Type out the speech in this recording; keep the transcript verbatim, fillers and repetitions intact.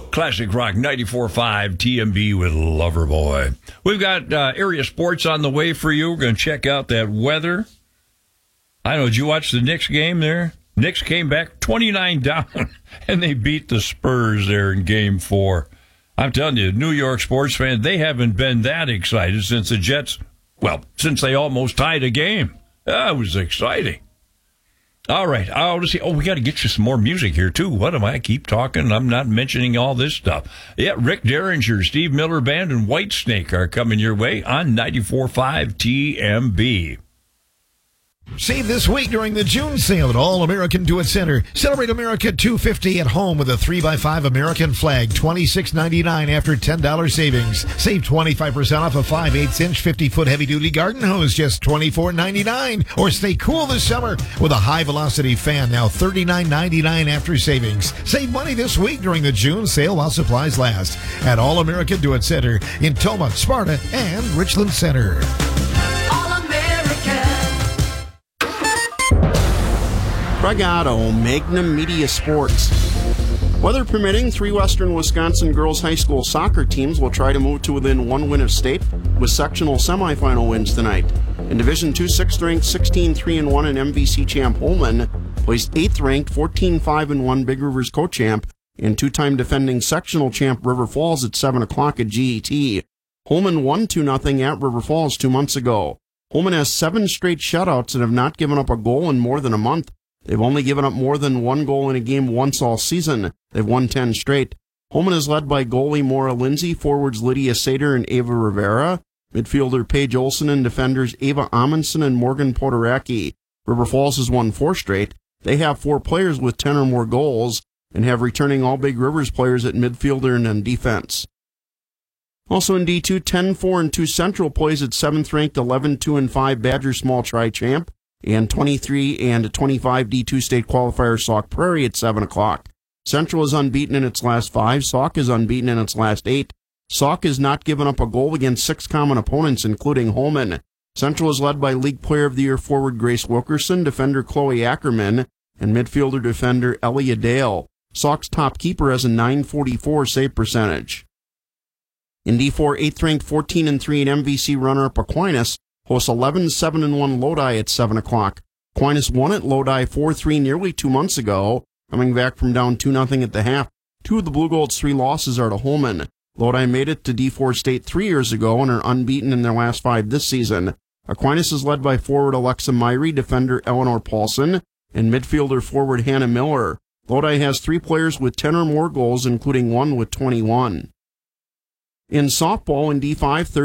Classic Rock ninety-four point five T M B with Loverboy. We've got uh, area sports on the way for you. We're going to check out that weather. I know, did you watch the Knicks game there? Knicks came back twenty-nine down, and they beat the Spurs there in game four. I'm telling you, New York sports fans, they haven't been that excited since the Jets, well, since they almost tied a game. That was exciting. All right, I'll just see. Oh, we got to get you some more music here, too. What am I? I keep talking. I'm not mentioning all this stuff. Yeah, Rick Derringer, Steve Miller Band, and Whitesnake are coming your way on ninety-four point five T M B. Save this week during the June sale at All American Do It Center. Celebrate America two fifty at home with a three by five American flag, twenty-six ninety-nine after ten dollars savings. Save twenty-five percent off a five eighths inch fifty foot heavy-duty garden hose, just twenty-four ninety-nine. Or stay cool this summer with a high-velocity fan, now thirty-nine ninety-nine after savings. Save money this week during the June sale while supplies last at All American Do It Center in Toma, Sparta, and Richland Center. Craig Otto, Magnum Media Sports. Weather permitting, three Western Wisconsin girls high school soccer teams will try to move to within one win of state with sectional semifinal wins tonight. In Division two, sixth-ranked sixteen three and one and M V C champ Holman placed eighth-ranked fourteen five and one Big Rivers co-champ and two-time defending sectional champ River Falls at seven o'clock at G E T. Holman won two nothing at River Falls two months ago. Holman has seven straight shutouts and have not given up a goal in more than a month. They've only given up more than one goal in a game once all season. They've won ten straight. Holman is led by goalie Maura Lindsay, forwards Lydia Sater and Ava Rivera, midfielder Paige Olson, and defenders Ava Amundsen and Morgan Podoraki. River Falls has won four straight. They have four players with ten or more goals and have returning all Big Rivers players at midfielder and on defense. Also in D two, ten four and two Central plays at seventh-ranked eleven two and five Badger Small Tri-Champ, and twenty-three and twenty-five D two state qualifier Sauk Prairie at seven o'clock. Central is unbeaten in its last five. Sauk is unbeaten in its last eight. Sauk has not given up a goal against six common opponents, including Holman. Central is led by League Player of the Year forward Grace Wilkerson, defender Chloe Ackerman, and midfielder defender Elia Dale. Sauk's top keeper has a nine forty-four save percentage. In D four, eighth-ranked fourteen and three and M V C runner-up Aquinas hosts eleven seven and one Lodi at seven o'clock. Aquinas won at Lodi four three nearly two months ago, coming back from down two nothing at the half. Two of the Blue Gold's three losses are to Holman. Lodi made it to D four state three years ago and are unbeaten in their last five this season. Aquinas is led by forward Alexa Myrie, defender Eleanor Paulson, and midfielder forward Hannah Miller. Lodi has three players with ten or more goals, including one with twenty-one. In softball in D five,